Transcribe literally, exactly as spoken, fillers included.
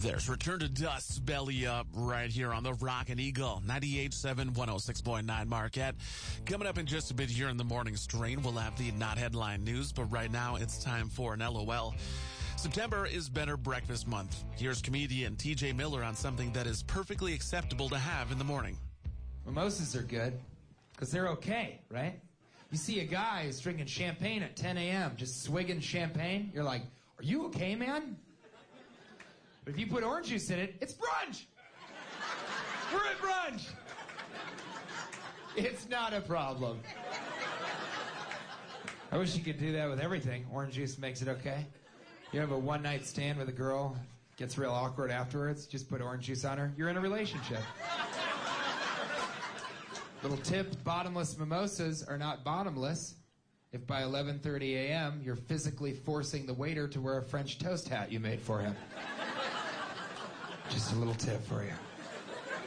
There's Return to Dust, Belly Up, right here on the Rockin' Eagle, ninety-eight point seven, one oh six point nine Marquette. Coming up in just a bit here in the morning strain, we'll have the not headline news, but right now it's time for an L O L. September is Better Breakfast Month. Here's comedian T J Miller on something that is perfectly acceptable to have in the morning. Mimosas are good, because they're okay, right? You see a guy who's drinking champagne at ten a.m., just swigging champagne, you're like, are you okay, man? But if you put orange juice in it, it's brunch! We're at brunch! It's not a problem. I wish you could do that with everything. Orange juice makes it okay. You have a one-night stand with a girl, gets real awkward afterwards, just put orange juice on her, you're in a relationship. Little tip, bottomless mimosas are not bottomless if by eleven thirty a.m. you're physically forcing the waiter to wear a French toast hat you made for him. Just a little tip for you.